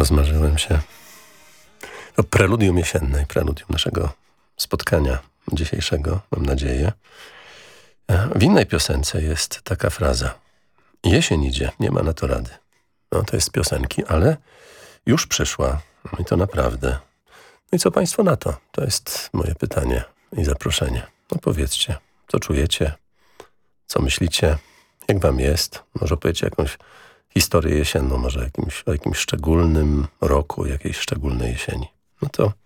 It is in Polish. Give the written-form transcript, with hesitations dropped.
Rozmarzyłem się. To preludium jesienne, preludium naszego spotkania dzisiejszego, mam nadzieję. W innej piosence jest taka fraza. Jesień idzie, nie ma na to rady. No, to jest z piosenki, ale już przyszła. No i to naprawdę. No i co państwo na to? To jest moje pytanie i zaproszenie. No powiedzcie, co czujecie, co myślicie, jak wam jest. Może opowiecie jakąś historię jesienną, może o jakimś szczególnym roku, jakiejś szczególnej jesieni. No to